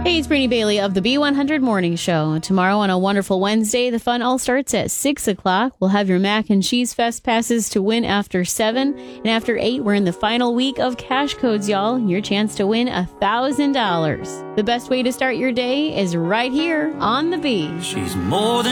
Hey, it's Brittany Bailey of the B100 Morning Show. Tomorrow on a wonderful Wednesday, the fun all starts at 6 o'clock. We'll have your Mac and Cheese Fest passes to win after 7. And after 8, we're in the final week of Cash Codes, y'all. Your chance to win $1,000. The best way to start your day is right here on the B. She's more than